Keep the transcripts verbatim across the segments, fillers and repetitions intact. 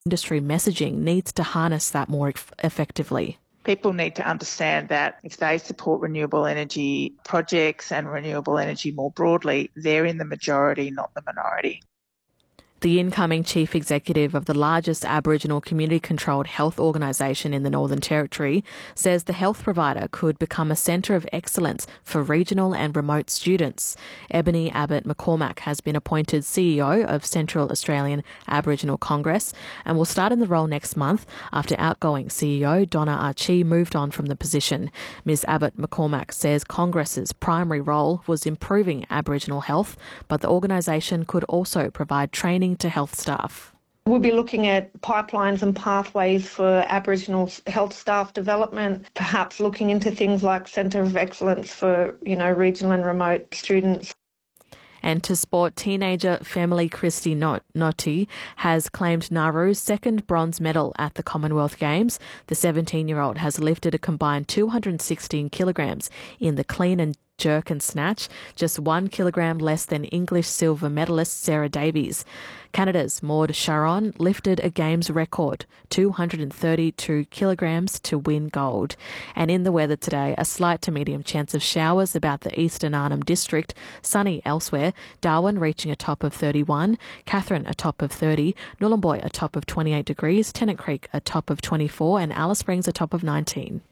industry messaging needs to harness that more e- effectively. People need to understand that if they support renewable energy projects and renewable energy more broadly, they're in the majority, not the minority. The incoming chief executive of the largest Aboriginal community-controlled health organisation in the Northern Territory says the health provider could become a centre of excellence for regional and remote students. Ebony Abbott McCormack has been appointed C E O of Central Australian Aboriginal Congress and will start in the role next month after outgoing C E O Donna Archie moved on from the position. Miz Abbott McCormack says Congress's primary role was improving Aboriginal health, but the organisation could also provide training to health staff. We'll be looking at pipelines and pathways for Aboriginal health staff development, perhaps looking into things like Centre of Excellence for, you know, regional and remote students. And to sport, teenager Family Christy Noti has claimed Nauru's second bronze medal at the Commonwealth Games. The seventeen-year-old has lifted a combined two hundred sixteen kilograms in the clean and jerk and snatch, just one kilogram less than English silver medalist Sarah Davies. Canada's Maud Sharon lifted a Games record, two hundred thirty-two kilograms, to win gold. And in the weather today, a slight to medium chance of showers about the eastern Arnhem District, sunny elsewhere, Darwin reaching a top of thirty-one, Katherine a top of thirty, Nhulunbuy a top of twenty-eight degrees, Tennant Creek a top of twenty-four, and Alice Springs a top of nineteen.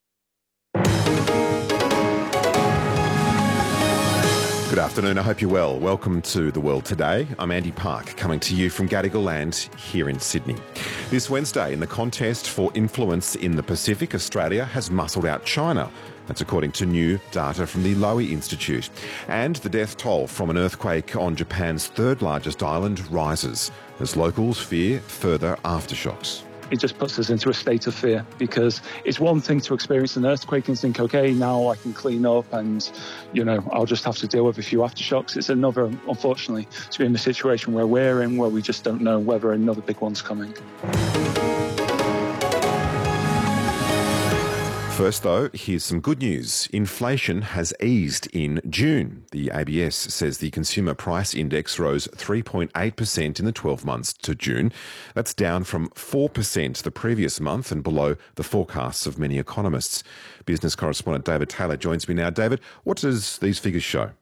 Good afternoon, I hope you're well. Welcome to The World Today. I'm Andy Park, coming to you from Gadigal Land here in Sydney. This Wednesday, in the contest for influence in the Pacific, Australia has muscled out China. That's according to new data from the Lowy Institute. And the death toll from an earthquake on Japan's third largest island rises as locals fear further aftershocks. It just puts us into a state of fear, because it's one thing to experience an earthquake and think, okay, now I can clean up and, you know, I'll just have to deal with a few aftershocks. It's another, unfortunately, to be in the situation where we're in, where we just don't know whether another big one's coming. First, though, here's some good news. Inflation has eased in June. The A B S says the Consumer Price Index rose three point eight percent in the twelve months to June. That's down from four percent the previous month and below the forecasts of many economists. Business correspondent David Taylor joins me now. David, what does these figures show?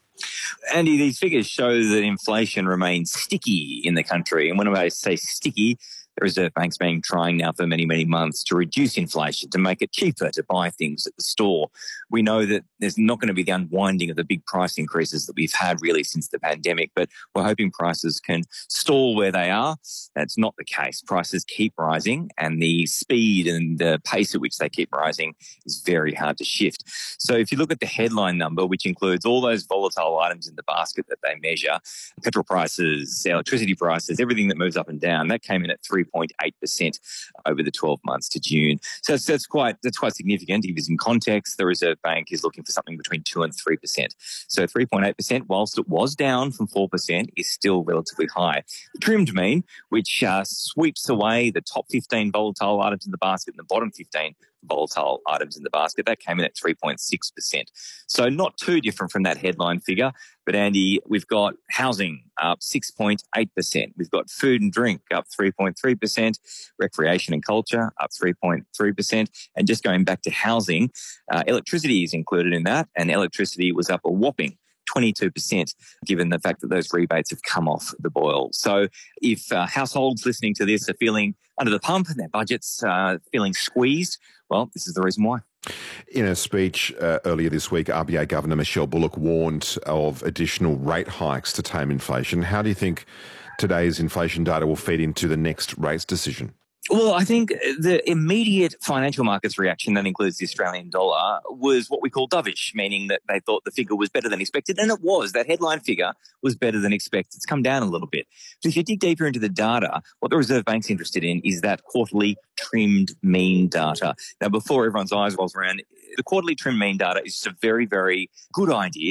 Andy, these figures show that inflation remains sticky in the country. And when I say sticky, the Reserve Bank's been trying now for many, many months to reduce inflation, to make it cheaper to buy things at the store. We know that there's not going to be the unwinding of the big price increases that we've had really since the pandemic, but we're hoping prices can stall where they are. That's not the case. Prices keep rising, and the speed and the pace at which they keep rising is very hard to shift. So if you look at the headline number, which includes all those volatile items in the basket that they measure, petrol prices, electricity prices, everything that moves up and down, that came in at three point eight percent over the twelve months to June. So that's, that's quite that's quite significant. If it's in context, the Reserve Bank is looking for something between two and three percent. So three point eight percent, whilst it was down from four percent, is still relatively high. The trimmed mean, which uh, sweeps away the top fifteen volatile items in the basket and the bottom fifteen volatile items in the basket, that came in at three point six percent. So not too different from that headline figure. But Andy, we've got housing up six point eight percent. We've got food and drink up three point three percent. Recreation and culture up three point three percent. And just going back to housing, uh, electricity is included in that. And electricity was up a whopping twenty-two percent, given the fact that those rebates have come off the boil. So if uh, households listening to this are feeling under the pump and their budgets uh, feeling squeezed, well, this is the reason why. In a speech uh, earlier this week, R B A Governor Michelle Bullock warned of additional rate hikes to tame inflation. How do you think today's inflation data will feed into the next rates decision? Well, I think the immediate financial markets reaction, that includes the Australian dollar, was what we call dovish, meaning that they thought the figure was better than expected. And it was. That headline figure was better than expected. It's come down a little bit. But if you dig deeper into the data, what the Reserve Bank's interested in is that quarterly trimmed mean data. Now, before everyone's eyes rolls around, the quarterly trimmed mean data is just a very, very good idea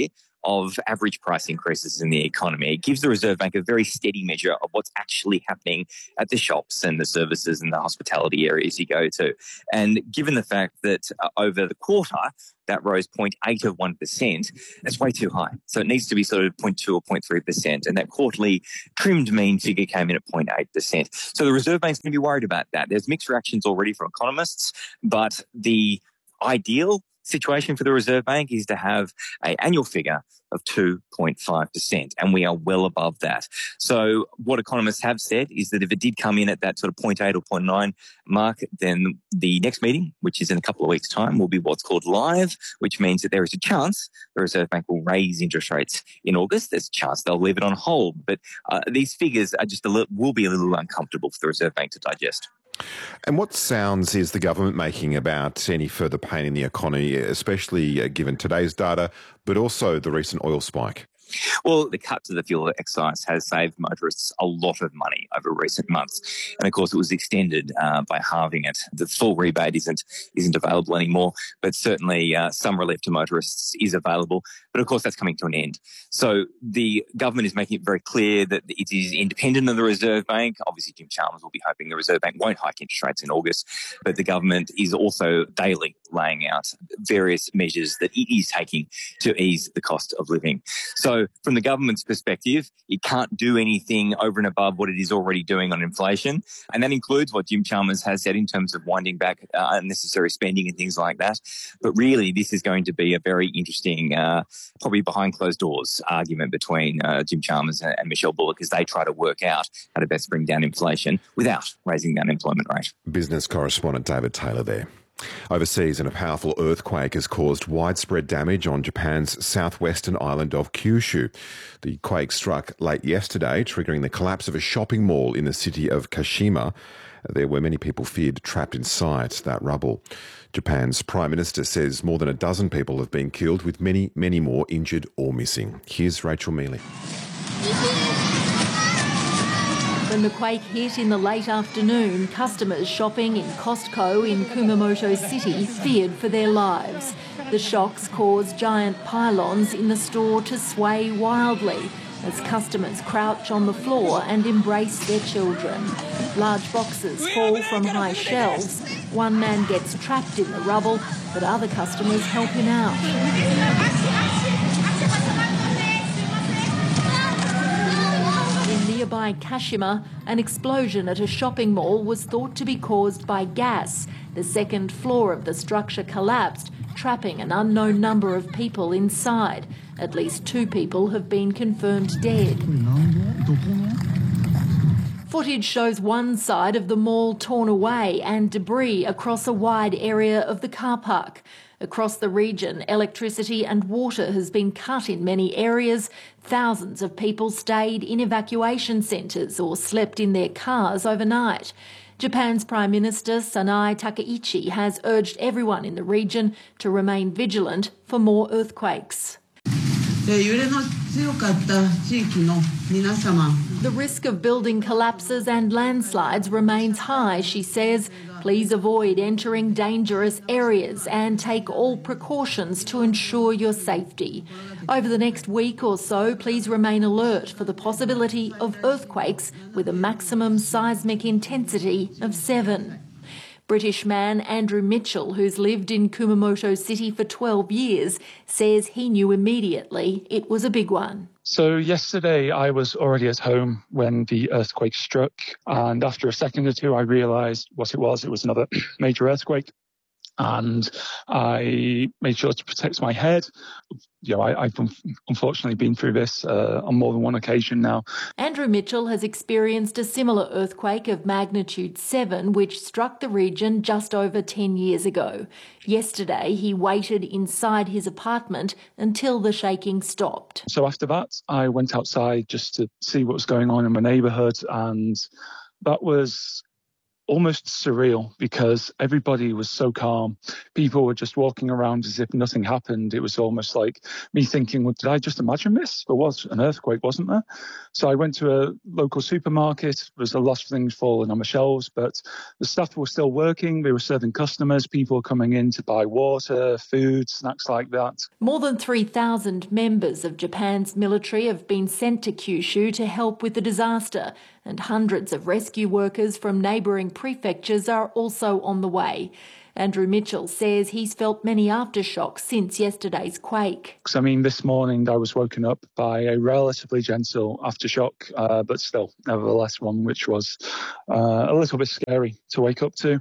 of average price increases in the economy. It gives the Reserve Bank a very steady measure of what's actually happening at the shops and the services and the hospitality areas you go to. And given the fact that uh, over the quarter, that rose zero point eight of one percent, that's way too high. So it needs to be sort of zero point two or zero point three percent. And that quarterly trimmed mean figure came in at zero point eight percent. So the Reserve Bank's going to be worried about that. There's mixed reactions already from economists, but the ideal situation for the Reserve Bank is to have an annual figure of two point five percent, and we are well above that. So what economists have said is that if it did come in at that sort of zero point eight or zero point nine mark, then the next meeting, which is in a couple of weeks' time, will be what's called live, which means that there is a chance the Reserve Bank will raise interest rates in August. There's a chance they'll leave it on hold. But uh, these figures are just a little, will be a little uncomfortable for the Reserve Bank to digest. And what sounds is the government making about any further pain in the economy, especially uh, given today's data, but also the recent oil spike? Well, the cut to the fuel excise has saved motorists a lot of money over recent months. And of course, it was extended uh, by halving it. The full rebate isn't isn't available anymore, but certainly uh, some relief to motorists is available. But of course, that's coming to an end. So the government is making it very clear that it is independent of the Reserve Bank. Obviously, Jim Chalmers will be hoping the Reserve Bank won't hike interest rates in August, but the government is also daily laying out various measures that it is taking to ease the cost of living. So from the government's perspective, it can't do anything over and above what it is already doing on inflation. And that includes what Jim Chalmers has said in terms of winding back uh, unnecessary spending and things like that. But really, this is going to be a very interesting, uh, probably behind closed doors argument between uh, Jim Chalmers and, and Michelle Bullock as they try to work out how to best bring down inflation without raising the unemployment rate. Business correspondent David Taylor there. Overseas, and a powerful earthquake has caused widespread damage on Japan's southwestern island of Kyushu. The quake struck late yesterday, triggering the collapse of a shopping mall in the city of Kashima. There were many people feared trapped inside that rubble. Japan's Prime Minister says more than a dozen people have been killed, with many, many more injured or missing. Here's Rachel Mealy. When the quake hit in the late afternoon, customers shopping in Costco in Kumamoto City feared for their lives. The shocks caused giant pylons in the store to sway wildly as customers crouch on the floor and embrace their children. Large boxes fall from high shelves. One man gets trapped in the rubble, but other customers help him out. Nearby Kashima, an explosion at a shopping mall was thought to be caused by gas. The second floor of the structure collapsed, trapping an unknown number of people inside. At least two people have been confirmed dead. Footage shows one side of the mall torn away and debris across a wide area of the car park. Across the region, electricity and water has been cut in many areas. Thousands of people stayed in evacuation centres or slept in their cars overnight. Japan's Prime Minister Sanae Takaichi has urged everyone in the region to remain vigilant for more earthquakes. The risk of building collapses and landslides remains high, she says. Please avoid entering dangerous areas and take all precautions to ensure your safety. Over the next week or so, please remain alert for the possibility of earthquakes with a maximum seismic intensity of seven. British man Andrew Mitchell, who's lived in Kumamoto City for twelve years, says he knew immediately it was a big one. So yesterday I was already at home when the earthquake struck, and after a second or two I realised what it was. It was another major earthquake, and I made sure to protect my head. You know, I, I've unfortunately been through this uh, on more than one occasion now. Andrew Mitchell has experienced a similar earthquake of magnitude seven, which struck the region just over ten years ago. Yesterday, he waited inside his apartment until the shaking stopped. So after that, I went outside just to see what was going on in my neighbourhood, and that was almost surreal because everybody was so calm. People were just walking around as if nothing happened. It was almost like me thinking, well, did I just imagine this? There was an earthquake, wasn't there? So I went to a local supermarket. There was a lot of things falling on the shelves, but the staff were still working. They were serving customers. People were coming in to buy water, food, snacks like that. More than three thousand members of Japan's military have been sent to Kyushu to help with the disaster, and hundreds of rescue workers from neighbouring prefectures are also on the way. Andrew Mitchell says he's felt many aftershocks since yesterday's quake. I mean, this morning I was woken up by a relatively gentle aftershock, uh, but still, nevertheless, one which was uh, a little bit scary to wake up to.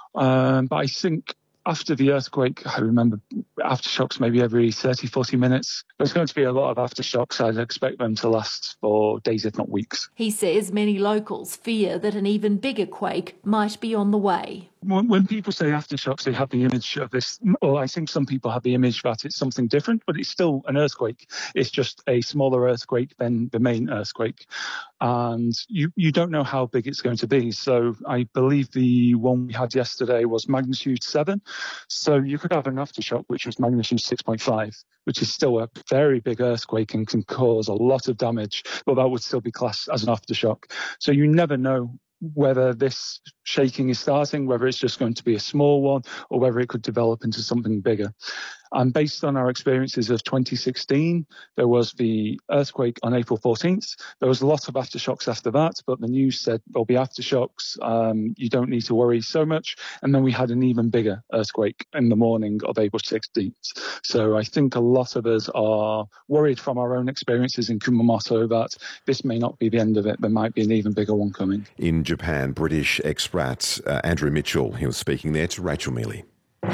Um, but I think after the earthquake, I remember aftershocks maybe every thirty, forty minutes. There's going to be a lot of aftershocks. I'd expect them to last for days, if not weeks. He says many locals fear that an even bigger quake might be on the way. When people say aftershocks, they have the image of this, or I think some people have the image that it's something different, but it's still an earthquake. It's just a smaller earthquake than the main earthquake. And you, you don't know how big it's going to be. So I believe the one we had yesterday was magnitude seven. So you could have an aftershock, which was magnitude six point five, which is still a very big earthquake and can cause a lot of damage, but that would still be classed as an aftershock. So you never know whether this shaking is starting, whether it's just going to be a small one, or whether it could develop into something bigger. And based on our experiences of twenty sixteen, there was the earthquake on April fourteenth. There was a lot of aftershocks after that, but the news said there'll be aftershocks. Um, you don't need to worry so much. And then we had an even bigger earthquake in the morning of April sixteenth. So I think a lot of us are worried from our own experiences in Kumamoto that this may not be the end of it. There might be an even bigger one coming. In Japan, British expat uh, Andrew Mitchell, he was speaking there to Rachel Mealy.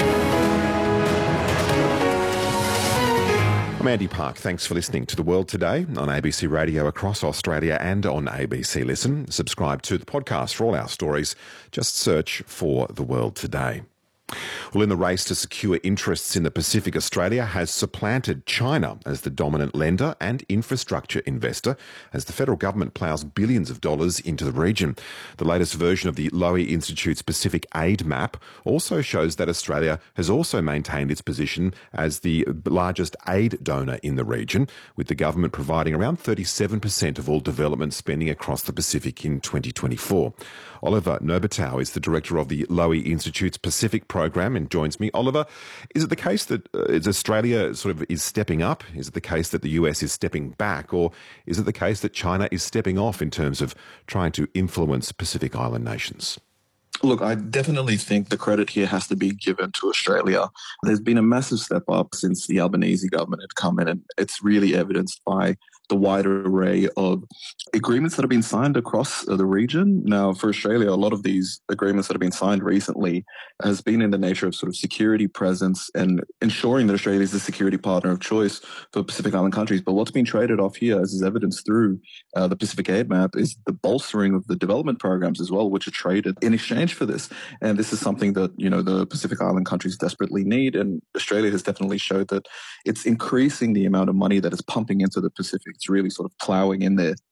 I'm Andy Park. Thanks for listening to The World Today on A B C Radio across Australia and on A B C Listen. Subscribe to the podcast for all our stories. Just search for The World Today. Well, in the race to secure interests in the Pacific, Australia has supplanted China as the dominant lender and infrastructure investor as the federal government ploughs billions of dollars into the region. The latest version of the Lowy Institute's Pacific Aid Map also shows that Australia has also maintained its position as the largest aid donor in the region, with the government providing around thirty-seven percent of all development spending across the Pacific in twenty twenty-four. Oliver Nobetow is the director of the Lowy Institute's Pacific program and joins me. Oliver, is it the case that uh, is Australia sort of is stepping up? Is it the case that the U S is stepping back? Or is it the case that China is stepping off in terms of trying to influence Pacific Island nations? Look, I definitely think the credit here has to be given to Australia. There's been a massive step up since the Albanese government had come in, and it's really evidenced by the wider array of agreements that have been signed across the region. Now, for Australia, a lot of these agreements that have been signed recently has been in the nature of sort of security presence and ensuring that Australia is the security partner of choice for Pacific Island countries. But what's been traded off here, as is evidenced through uh, the Pacific Aid Map, is the bolstering of the development programs as well, which are traded in exchange for this. And this is something that, you know, the Pacific Island countries desperately need. And Australia has definitely showed that it's increasing the amount of money that is pumping into the Pacific. It's really sort of plowing in there.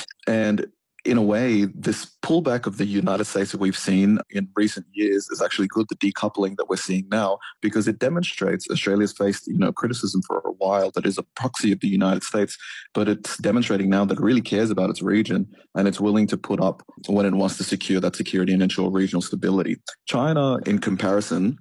And in a way, this pullback of the United States that we've seen in recent years is actually good, the decoupling that we're seeing now, because it demonstrates Australia's faced, you know, criticism for a while that is a proxy of the United States, but it's demonstrating now that it really cares about its region and it's willing to put up when it wants to secure that security and ensure regional stability. China, in comparison,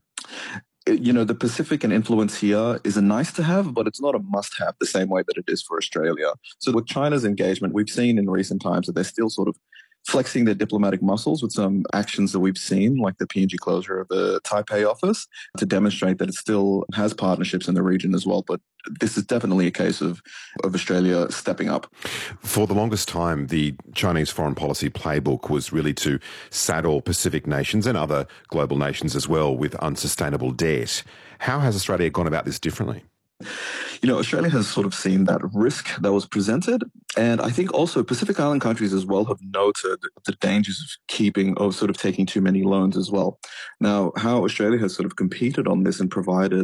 you know, the Pacific and influence here is a nice to have, but it's not a must have the same way that it is for Australia. So with China's engagement, we've seen in recent times that they're still sort of flexing their diplomatic muscles with some actions that we've seen, like the P N G closure of the Taipei office, to demonstrate that it still has partnerships in the region as well. But this is definitely a case of, of Australia stepping up. For the longest time, the Chinese foreign policy playbook was really to saddle Pacific nations and other global nations as well with unsustainable debt. How has Australia gone about this differently? You know, Australia has sort of seen that risk that was presented. And I think also Pacific Island countries as well have noted the dangers of keeping, of sort of taking too many loans as well. Now, how Australia has sort of competed on this and provided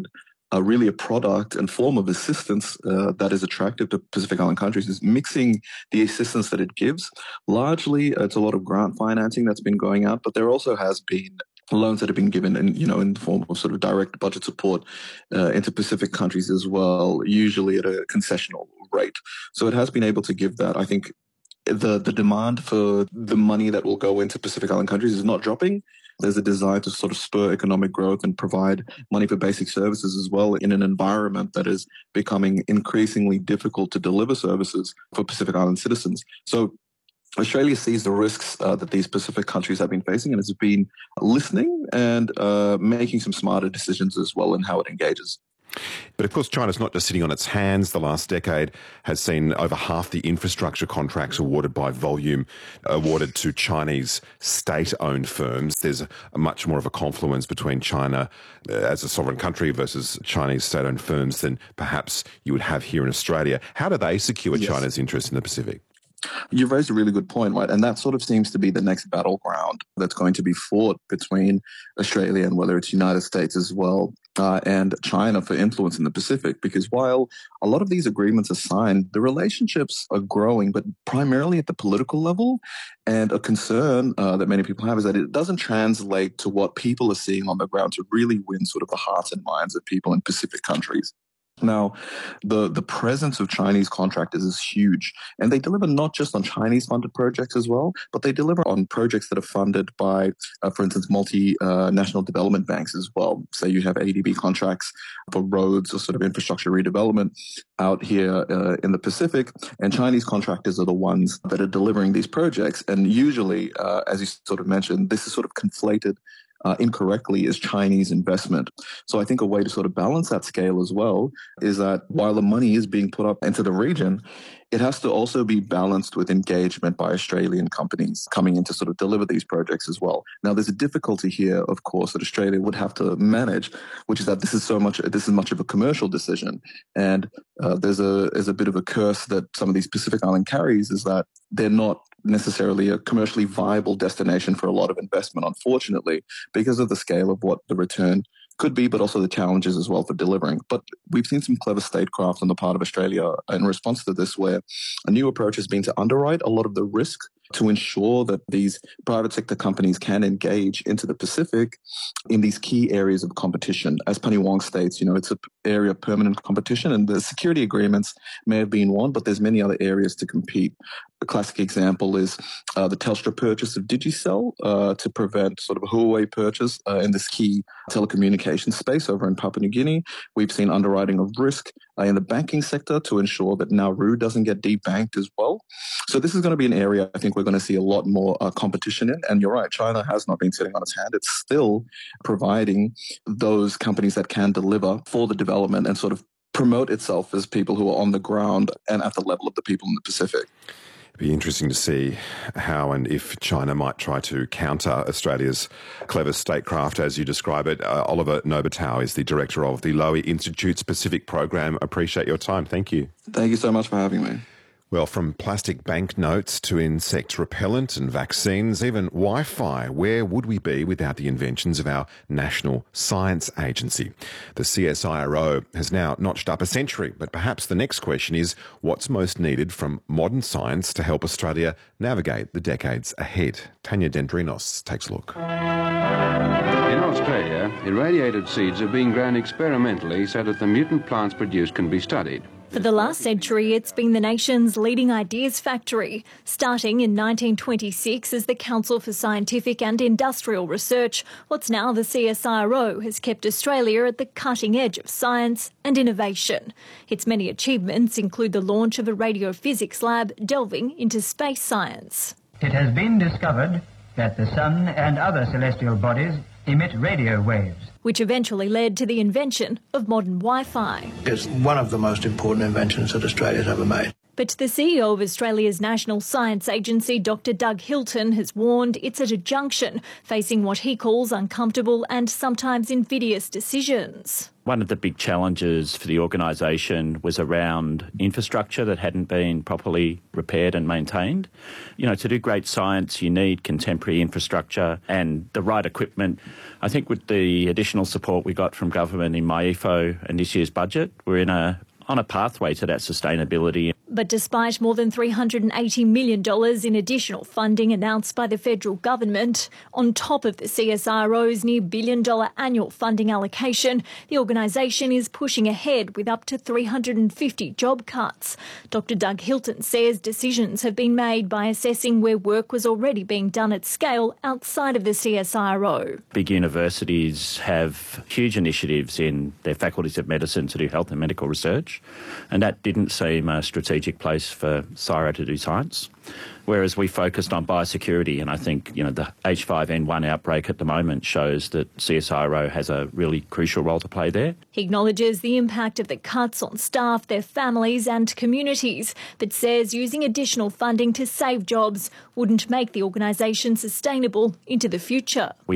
uh, really a product and form of assistance uh, that is attractive to Pacific Island countries, is mixing the assistance that it gives. Largely, it's a lot of grant financing that's been going out, but there also has been loans that have been given in, you know, in the form of sort of direct budget support uh, into Pacific countries as well, usually at a concessional rate. So it has been able to give that. I think the the demand for the money that will go into Pacific Island countries is not dropping. There's a desire to sort of spur economic growth and provide money for basic services as well in an environment that is becoming increasingly difficult to deliver services for Pacific Island citizens. So Australia sees the risks uh, that these Pacific countries have been facing and has been listening and uh, making some smarter decisions as well in how it engages. But of course, China's not just sitting on its hands. The last decade has seen over half the infrastructure contracts awarded by volume awarded to Chinese state-owned firms. There's a, a much more of a confluence between China uh, as a sovereign country versus Chinese state-owned firms than perhaps you would have here in Australia. How do they secure yes. China's interest in the Pacific? You've raised a really good point, right? And that sort of seems to be the next battleground that's going to be fought between Australia and whether it's United States as well uh, and China for influence in the Pacific. Because while a lot of these agreements are signed, the relationships are growing, but primarily at the political level. And a concern uh, that many people have is that it doesn't translate to what people are seeing on the ground to really win sort of the hearts and minds of people in Pacific countries. Now, the, the presence of Chinese contractors is huge, and they deliver not just on Chinese-funded projects as well, but they deliver on projects that are funded by, uh, for instance, multinational uh, development banks as well. So you have A D B contracts for roads or sort of infrastructure redevelopment out here uh, in the Pacific, and Chinese contractors are the ones that are delivering these projects. And usually, uh, as you sort of mentioned, this is sort of conflated Uh, incorrectly as Chinese investment. So I think a way to sort of balance that scale as well is that while the money is being put up into the region, it has to also be balanced with engagement by Australian companies coming in to sort of deliver these projects as well. Now, there's a difficulty here, of course, that Australia would have to manage, which is that this is so much, this is much of a commercial decision. And uh, there's a there's a bit of a curse that some of these Pacific Island carries is that they're not necessarily a commercially viable destination for a lot of investment, unfortunately, because of the scale of what the return could be, but also the challenges as well for delivering. But we've seen some clever statecraft on the part of Australia in response to this, where a new approach has been to underwrite a lot of the risk to ensure that these private sector companies can engage into the Pacific in these key areas of competition. As Penny Wong states, you know, it's an area of permanent competition, and the security agreements may have been one, but there's many other areas to compete. A classic example is uh, the Telstra purchase of Digicel uh, to prevent sort of a Huawei purchase uh, in this key telecommunications space over in Papua New Guinea. We've seen underwriting of risk uh, in the banking sector to ensure that Nauru doesn't get debanked as well. So this is going to be an area I think we're going to see a lot more uh, competition in. And you're right, China has not been sitting on its hand. It's still providing those companies that can deliver for the development and sort of promote itself as people who are on the ground and at the level of the people in the Pacific. Be interesting to see how and if China might try to counter Australia's clever statecraft, as you describe it. Uh, Oliver Nobetow is the director of the Lowy Institute's Pacific Program. Appreciate your time. Thank you. Thank you so much for having me. Well, from plastic banknotes to insect repellent and vaccines, even Wi-Fi, where would we be without the inventions of our National Science Agency? The C S I R O has now notched up a century, but perhaps the next question is what's most needed from modern science to help Australia navigate the decades ahead? Tanya Dendrinos takes a look. In Australia, irradiated seeds are being grown experimentally so that the mutant plants produced can be studied. For the last century, it's been the nation's leading ideas factory. Starting in nineteen twenty-six as the Council for Scientific and Industrial Research, what's now the C S I R O has kept Australia at the cutting edge of science and innovation. Its many achievements include the launch of a radiophysics lab delving into space science. It has been discovered that the sun and other celestial bodies emit radio waves, which eventually led to the invention of modern Wi-Fi. It's one of the most important inventions that Australia's ever made. But the C E O of Australia's National Science Agency, Doctor Doug Hilton, has warned it's at a junction, facing what he calls uncomfortable and sometimes invidious decisions. One of the big challenges for the organisation was around infrastructure that hadn't been properly repaired and maintained. You know, to do great science, you need contemporary infrastructure and the right equipment. I think with the additional support we got from government in MyEFO and this year's budget, we're in a on a pathway to that sustainability. But despite more than three hundred eighty million dollars in additional funding announced by the federal government, on top of the C S I R O's near billion dollar annual funding allocation, the organisation is pushing ahead with up to three hundred fifty job cuts. Doctor Doug Hilton says decisions have been made by assessing where work was already being done at scale outside of the C S I R O. Big universities have huge initiatives in their faculties of medicine to do health and medical research, and that didn't seem a strategic place for C S I R O to do science. Whereas we focused on biosecurity, and I think, you know, the H five N one outbreak at the moment shows that C S I R O has a really crucial role to play there. He acknowledges the impact of the cuts on staff, their families and communities, but says using additional funding to save jobs wouldn't make the organisation sustainable into the future. We